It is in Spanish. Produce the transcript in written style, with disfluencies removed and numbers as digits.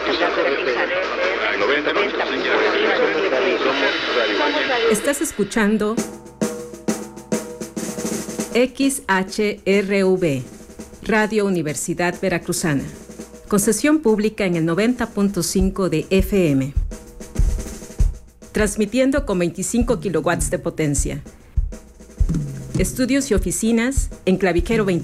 Estás escuchando XHRV, Radio Universidad Veracruzana, concesión pública en el 90.5 de FM, transmitiendo con 25 kilowatts de potencia. Estudios y oficinas en Clavijero 20.